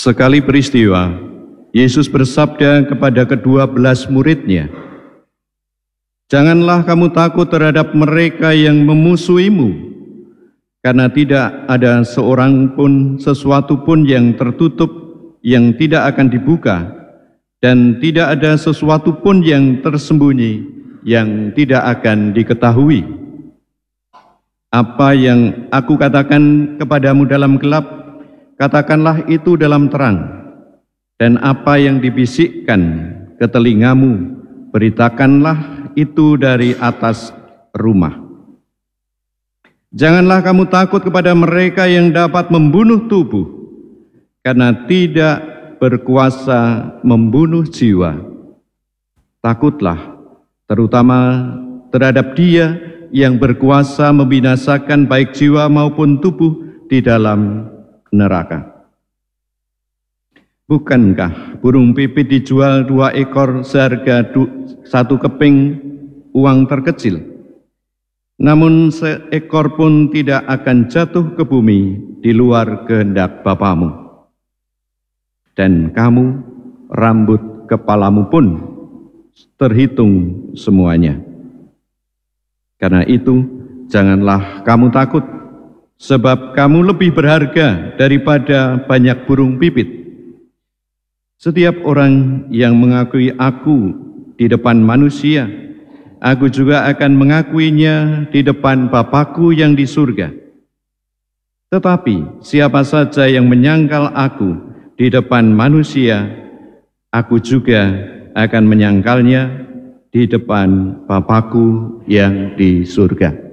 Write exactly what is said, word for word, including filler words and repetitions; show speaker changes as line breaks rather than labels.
Sekali peristiwa, Yesus bersabda kepada kedua belas murid-Nya, "Janganlah kamu takut terhadap mereka yang memusuhimu, karena tidak ada seorang pun, sesuatu pun yang tertutup yang tidak akan dibuka, dan tidak ada sesuatu pun yang tersembunyi yang tidak akan diketahui. Apa yang aku katakan kepadamu dalam gelap, katakanlah itu dalam terang. Dan apa yang dibisikkan ke telingamu, beritakanlah itu dari atas rumah. Janganlah kamu takut kepada mereka yang dapat membunuh tubuh, karena tidak berkuasa membunuh jiwa. Takutlah terutama terhadap Dia yang berkuasa membinasakan baik jiwa maupun tubuh di dalam neraka. Bukankah burung pipit dijual dua ekor seharga satu keping uang terkecil? Namun seekor pun tidak akan jatuh ke bumi di luar kehendak Bapamu. Dan kamu, rambut kepalamu pun terhitung semuanya. Karena itu, janganlah kamu takut, sebab kamu lebih berharga daripada banyak burung pipit. Setiap orang yang mengakui aku di depan manusia, aku juga akan mengakuinya di depan Bapa-Ku yang di surga. Tetapi siapa saja yang menyangkal aku di depan manusia, aku juga akan menyangkalnya di depan Bapa-Ku yang di surga."